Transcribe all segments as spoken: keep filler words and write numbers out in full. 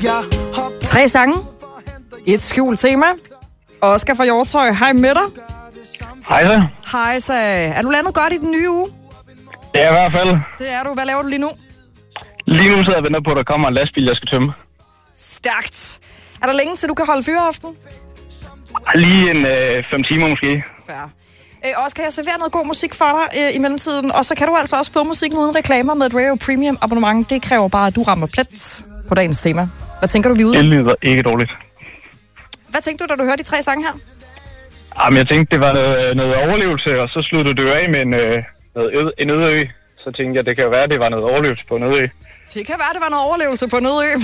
Tre sange. Et skjult tema. Oscar fra Hjortshøj, hej med dig. Hej så. Hej så. Er du landet godt i den nye uge? Det er i hvert fald. Det er du. Hvad laver du lige nu? Lige nu sidder jeg og venter på, at der kommer en lastbil, jeg skal tømme. Stærkt. Er der længe, så du kan holde fyreaften? Lige en øh, fem timer måske. Fair. Øh, Oscar, jeg serverer noget god musik for dig øh, i mellemtiden, og så kan du altså også få musikken uden reklamer med et Radio Premium abonnement. Det kræver bare, at du rammer plet på dagens tema. Hvad tænker du, vi er ude? Det lyder ikke dårligt. Hvad tænkte du, da du hørte de tre sange her? Jamen, jeg tænkte, det var noget, noget overlevelse, og så sluttede du af med en, øh, noget øde, en øde ø. Så tænkte jeg, det kan jo være, at det var noget overlevelse på en øde ø. Det kan være, det var noget overlevelse på en øde ø.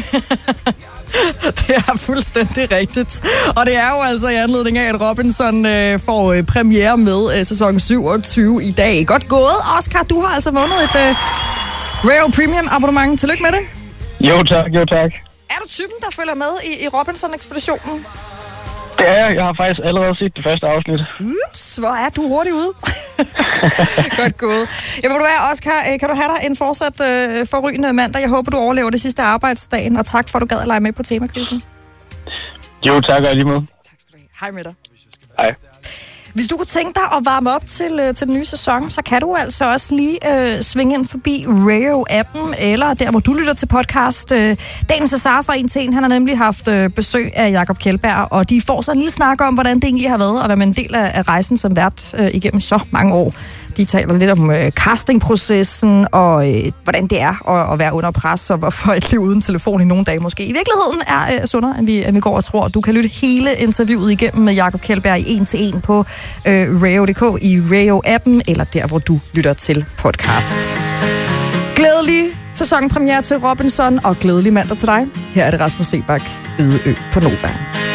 Det er fuldstændig rigtigt. Og det er jo altså i anledning af, at Robinson øh, får øh, premiere med øh, sæson syvogtyve i dag. Godt gået, Oscar. Du har altså vundet et øh, Radio Premium abonnement. Tillykke med det. Jo tak, jo tak. Er du typen, der følger med i, i Robinson-ekspeditionen? Det er jeg. Jeg har faktisk allerede set det første afsnit. Ups, hvor er du hurtigt ude. Godt gået. Ja, vil du være, Oscar, kan du have dig en fortsat øh, forrygende mandag? Jeg håber, du overlever det sidste arbejdsdagen, og tak for, at du gad at lege med på temakvisten. Jo, tak og lige måde. Tak skal du have. Hej med dig. Hej. Hvis du kunne tænke dig at varme op til, øh, til den nye sæson, så kan du altså også lige øh, svinge ind forbi Radio-appen, eller der, hvor du lytter til podcast. Øh, Dagens Cesar fra en til en, han har nemlig haft øh, besøg af Jakob Kjeldberg, og de får så en lille snak om, hvordan det egentlig har været at være med en del af, af rejsen som vært øh, igennem så mange år. De taler lidt om øh, castingprocessen, og øh, hvordan det er at, at være under pres, og hvorfor et liv uden telefon i nogle dage måske i virkeligheden er øh, sundere, end vi, end vi går og tror. Du kan lytte hele interviewet igennem med Jakob Kjeldberg i en til en på øh, radio punktum d k i Radio-appen, eller der, hvor du lytter til podcast. Glædelig sæsonpremiere til Robinson, og glædelig mandag til dig. Her er det Rasmus Sebak, Øde Ø på Nova.